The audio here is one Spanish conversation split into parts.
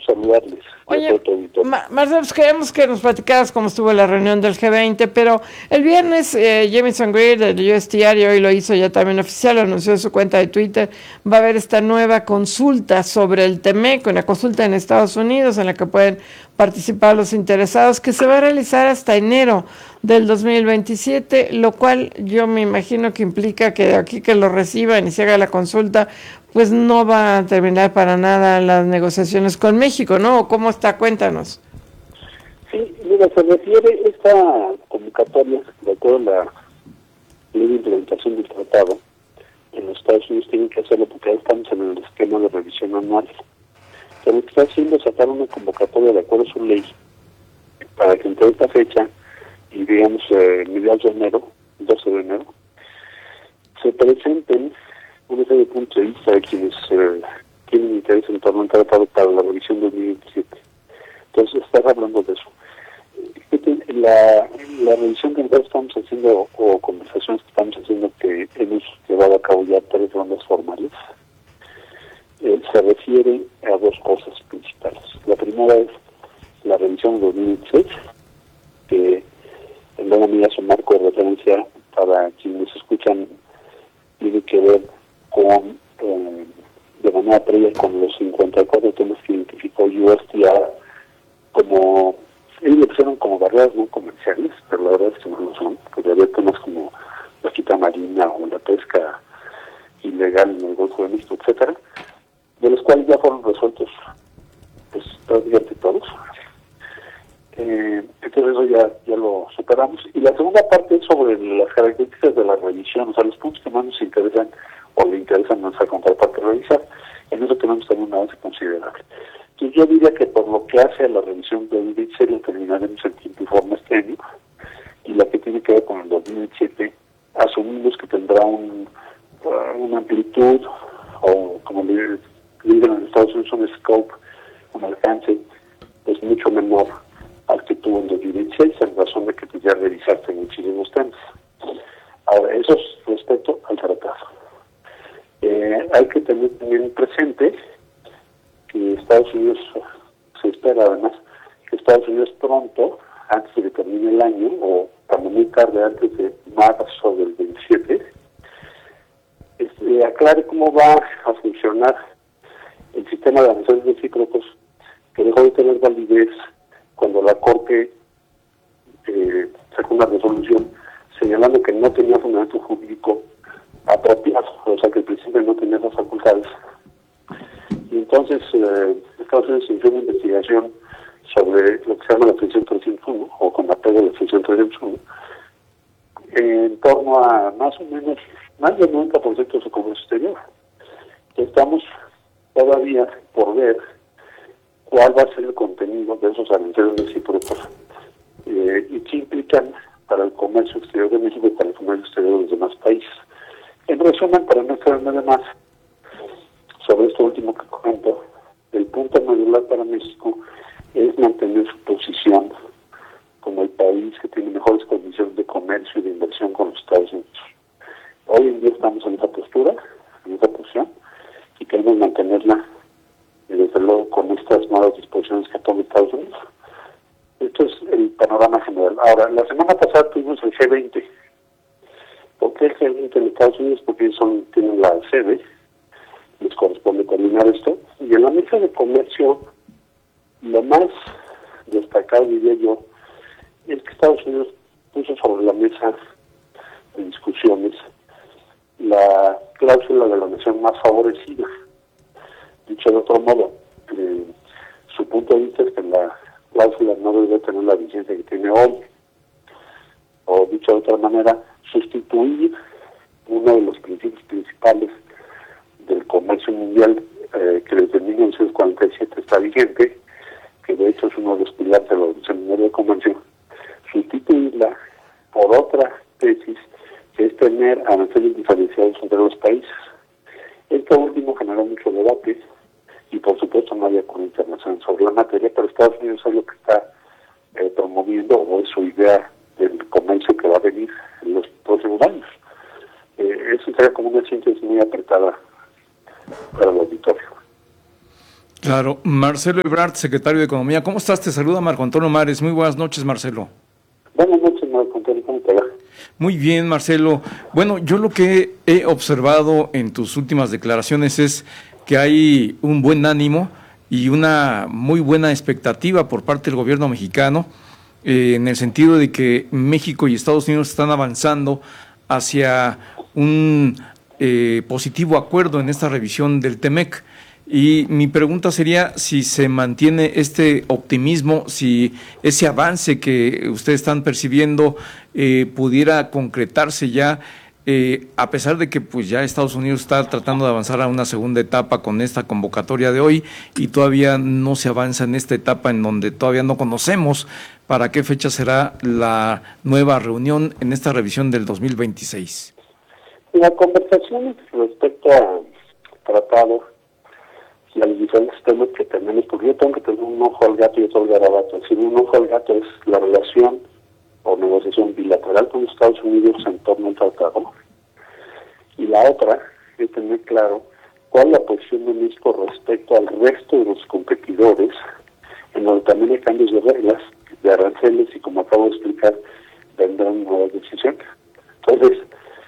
saludarles. Oye, Marcelo, pues queremos que nos platicaras cómo estuvo la reunión del G20, pero el viernes Jamieson Greer del US Diario, hoy lo hizo ya también oficial, lo anunció en su cuenta de Twitter, va a haber esta nueva consulta sobre el TEMEC, una consulta en Estados Unidos en la que pueden participar los interesados, que se va a realizar hasta enero del 2027, lo cual yo me imagino que implica que de aquí que lo reciban y se haga la consulta, pues no va a terminar para nada las negociaciones con México, ¿no? ¿Cómo está? Cuéntanos. Sí, mira, se refiere esta convocatoria, de acuerdo a la ley de implementación del tratado, en los Estados Unidos tienen que hacerlo porque ya estamos en el esquema de revisión anual. Pero lo que está haciendo es sacar una convocatoria de acuerdo a su ley para que entre esta fecha y digamos mediados de enero, 12 de enero, se presenten una serie de puntos de vista de quienes tienen interés en torno al tratado para la revisión 2027. Entonces, estás hablando de eso. La revisión que nosotros estamos haciendo, o conversaciones que estamos haciendo, que hemos llevado a cabo ya 3 rondas formales, se refiere a 2 cosas principales. La primera es la revisión 2026, que en buena medida es un marco de referencia para quienes escuchan, tiene que ver con, de manera previa, con los 54 temas que identificó USTR como, ellos lo pusieron como barreras no comerciales, pero la verdad es que no lo son, porque había temas como la quita marina o la pesca ilegal en el Golfo de México, etcétera, de los cuales ya fueron resueltos, pues prácticamente todos. Entonces eso ya lo superamos. Y la segunda parte es sobre las características de la revisión, o sea, los puntos que más nos interesan o le interesan a nuestra contraparte revisar. En eso tenemos también un avance considerable. Entonces yo diría que por lo que hace a la revisión del 2026 lo terminaremos en tiempo y forma este año, y la que tiene que ver con el 2027 asumimos que tendrá una amplitud, o como le dicen en Estados Unidos, un scope, un alcance, es mucho menor al que tuvo en 2016, en razón de que ya revisaste muchísimos temas. Ahora, eso es respecto al tratado. Hay que tener también presente que Estados Unidos, se espera además que Estados Unidos pronto, antes de que termine el año, o cuando muy tarde, antes de marzo del 27, aclare cómo va a funcionar el sistema de aranceles recíprocos, que dejó de tener validez cuando la Corte sacó una resolución señalando que no tenía fundamento jurídico apropiado, o sea que el presidente no tenía esas facultades. Y entonces Estados Unidos inició una investigación sobre lo que se llama la sección 301, o con apego a la sección 301, en torno a más o menos más del 90% de su comercio exterior. Estamos todavía por ver cuál va a ser el contenido de esos aranceles recíprocos y qué implican para el comercio exterior de México y para el comercio exterior de los demás países. En resumen, para no extenderme de más sobre esto último que comento, el punto medular para México es mantener su posición como el país que tiene mejores condiciones de comercio y de inversión con los Estados Unidos. Hoy en día estamos en esa postura, en esa posición, y queremos mantenerla, y desde luego con estas nuevas disposiciones que toma Estados Unidos. Esto es el panorama general. Ahora, la semana pasada tuvimos el G20. ¿Por qué el G20 en Estados Unidos? Porque ellos tienen la sede, les corresponde coordinar esto. Y en la mesa de comercio, lo más destacado, diría yo, es que Estados Unidos puso sobre la mesa de discusiones la cláusula de la nación más favorecida. Dicho de otro modo, su punto de vista es que la cláusula no debe tener la vigencia que tiene hoy, o dicho de otra manera, sustituir uno de los principios principales del comercio mundial que desde 1947 está vigente, que de hecho es uno de los pilares de la Organización Mundial de Comercio, sustituirla por otra tesis que es tener aranceles diferenciados entre los países. Esto último generó mucho debate y por supuesto no había acuerdo internacional sobre la materia, pero Estados Unidos es lo que está promoviendo, o es su idea del comercio que va a venir en los próximos años. Eso sería como una síntesis muy apretada para el auditorio. Claro. Marcelo Ebrard, secretario de Economía. ¿Cómo estás? Te saluda Marco Antonio Mares. Muy buenas noches, Marcelo. Buenas noches, Marco Antonio. ¿Cómo te va? Muy bien, Marcelo. Bueno, yo lo que he observado en tus últimas declaraciones es que hay un buen ánimo y una muy buena expectativa por parte del gobierno mexicano, en el sentido de que México y Estados Unidos están avanzando hacia un positivo acuerdo en esta revisión del TEMEC. Y mi pregunta sería si se mantiene este optimismo, si ese avance que ustedes están percibiendo pudiera concretarse ya, a pesar de que pues ya Estados Unidos está tratando de avanzar a una segunda etapa con esta convocatoria de hoy y todavía no se avanza en esta etapa en donde todavía no conocemos para qué fecha será la nueva reunión en esta revisión del 2026. La conversación respecto a tratado y a los diferentes temas que tenemos, porque yo tengo que tener un ojo al gato y otro al garabato. Es decir, un ojo al gato es la relación o negociación bilateral con Estados Unidos en torno al tratado, y la otra es tener claro cuál es la posición de México respecto al resto de los competidores, en donde también hay cambios de reglas, de aranceles, y como acabo de explicar, vendrán nuevas decisiones. Entonces,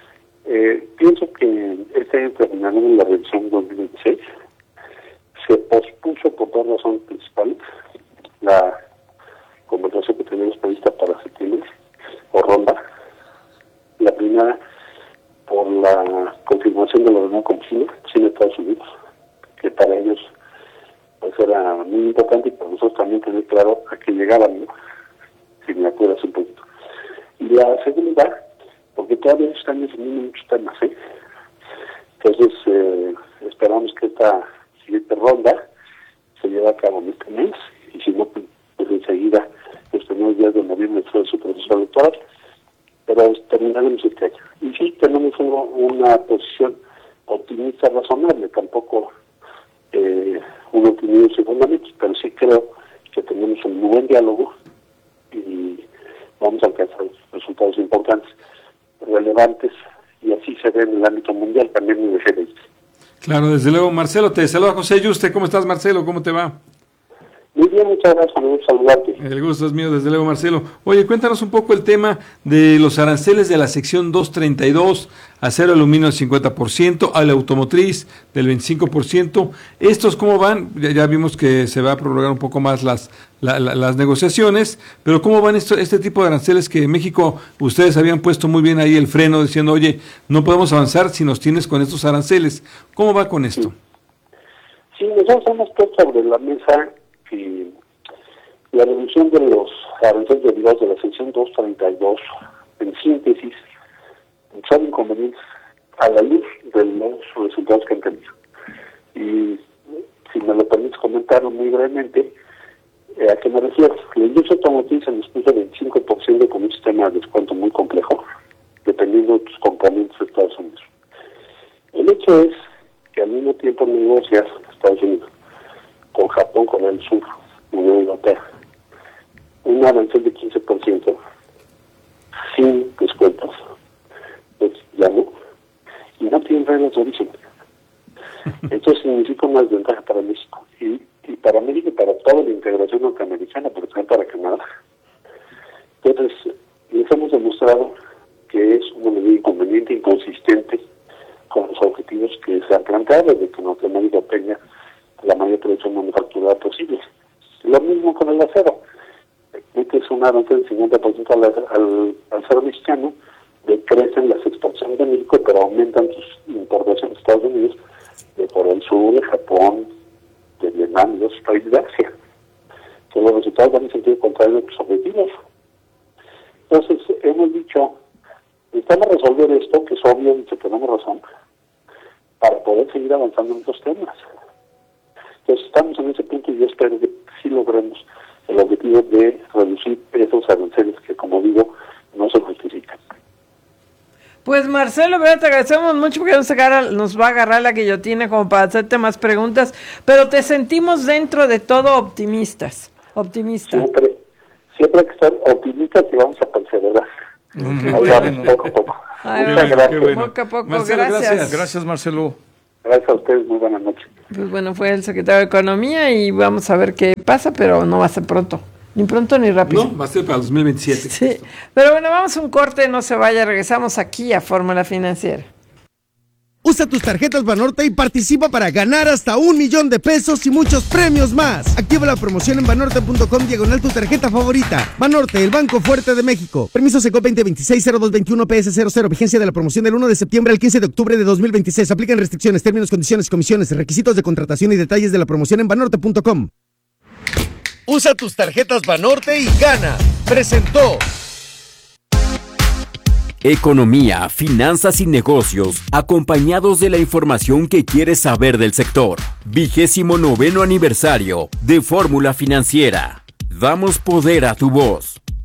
pienso que este año terminaremos la revisión 2026. Se pospuso por dos razones principales: la conversación que tenemos prevista para septiembre, o ronda. La primera, por la confirmación de la reunión con China y Estados Unidos, que para ellos pues era muy importante, y para nosotros también tener claro a qué llegaban, ¿no? Si me acuerdas un poquito. Y la segunda, porque todavía se están definiendo muchos temas, ¿eh? Entonces, esperamos que esta siguiente ronda se lleve a cabo en este mes, y si no, pues enseguida, los primeros días de noviembre, fue su proceso electoral, pero terminaremos este año. Y sí, tenemos una posición optimista razonable, tampoco un optimismo sin fundamentos, pero sí creo que tenemos un buen diálogo y vamos a alcanzar resultados importantes, relevantes, y así se ve en el ámbito mundial, también en el G20. Claro, desde luego. Marcelo, te saluda José Yuste. ¿Cómo estás, Marcelo? ¿Cómo te va? Muy bien, muchas gracias, un saludarte. El gusto es mío, desde luego, Marcelo. Oye, cuéntanos un poco el tema de los aranceles de la sección 232, acero aluminio al 50%, al automotriz del 25%. ¿Estos cómo van? Ya vimos que se va a prorrogar un poco más las negociaciones, pero ¿cómo van este tipo de aranceles que en México ustedes habían puesto muy bien ahí el freno diciendo, oye, no podemos avanzar si nos tienes con estos aranceles? ¿Cómo va con esto? Sí, nosotros hemos puesto sobre la mesa que la reducción de los aranceles derivados de la sección 232, en síntesis, son inconvenientes a la luz de los resultados que han tenido. Y si me lo permites comentar muy brevemente, ¿a qué me refiero? La industria automotriz se nos puso 25% con un sistema de descuento muy complejo, dependiendo de tus componentes de Estados Unidos. El hecho es que al mismo tiempo negocias Estados Unidos con Japón, Corea del Sur, Unión Europea, un arancel de 15% sin descuentos, pues ya no, y no tienen reglas de origen. Entonces significa una desventaja para México, y para México y para toda la integración norteamericana, porque también para Canadá. Entonces, les hemos demostrado que es una medida inconveniente, inconsistente con los objetivos que se han planteado de que Norteamérica tenga la mayor producción manufacturada posible. Lo mismo con el acero. Metes un arancel del 50% al acero mexicano, decrecen las exportaciones de México, pero aumentan sus importaciones de Estados Unidos, de Corea del Sur, de Japón, de Vietnam y de otros países de Asia. Que los resultados van en sentido contrario de tus objetivos. Entonces, hemos dicho, necesitamos resolver esto, que es obvio y que tenemos razón, para poder seguir avanzando en estos temas. Entonces, estamos en ese punto y yo espero que sí logremos el objetivo de reducir esos aranceles que, como digo, no se justifican. Pues Marcelo, te agradecemos mucho porque nos va a agarrar la guillotina como para hacerte más preguntas, pero te sentimos dentro de todo optimista. Siempre hay que estar optimistas y vamos a perseverar. Poco a poco. Muchas gracias. Poco a poco, Marcelo, gracias. Gracias, Marcelo. Gracias a ustedes, muy buenas noches. Pues bueno, fue el secretario de Economía y vamos a ver qué pasa, pero no va a ser pronto. Ni pronto ni rápido. No, va a ser para 2027. Sí, pero bueno, vamos a un corte, no se vaya, regresamos aquí a Fórmula Financiera. Usa tus tarjetas Banorte y participa para ganar hasta 1,000,000 de pesos y muchos premios más. Activa la promoción en banorte.com/, tu tarjeta favorita. Banorte, el banco fuerte de México. Permiso SECO 2026-0221-PS00. Vigencia de la promoción del 1 de septiembre al 15 de octubre de 2026. Aplican restricciones, términos, condiciones, comisiones, requisitos de contratación y detalles de la promoción en banorte.com. Usa tus tarjetas Banorte y gana. Presentó Economía, finanzas y negocios, acompañados de la información que quieres saber del sector. 29º aniversario de Fórmula Financiera. Damos poder a tu voz.